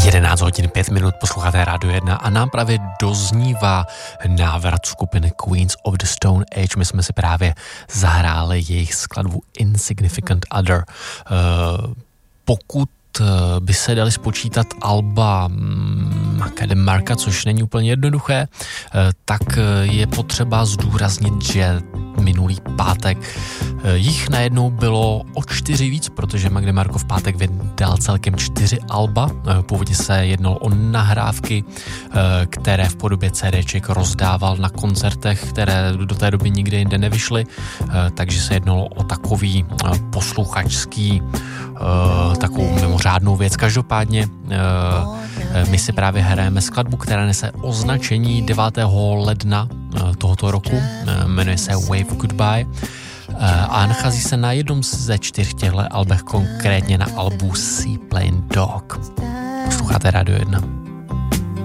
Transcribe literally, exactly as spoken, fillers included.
jedenáct hodin pět minut, posloucháte Rádio jedna a nám právě doznívá návrat skupiny Queens of the Stone Age. My jsme si právě zahráli jejich skladbu Insignificant Other. Uh, pokud by se dali spočítat alba Marka, což není úplně jednoduché, tak je potřeba zdůraznit, že minulý pátek jich najednou bylo o čtyři víc, protože Magde Marko v pátek vydal celkem čtyři alba. Původně se jednalo o nahrávky, které v podobě CDček rozdával na koncertech, které do té doby nikde jinde nevyšly, takže se jednalo o takový posluchačský takovou mimořádnou věc. Každopádně my si právě hrajeme skladbu, která nese označení devátého ledna tohoto roku, jmenuje se Wave Goodbye a nachází se na jednom ze čtyř těchto albech, konkrétně na albu Seaplane Dog. Posloucháte Rádio jedna.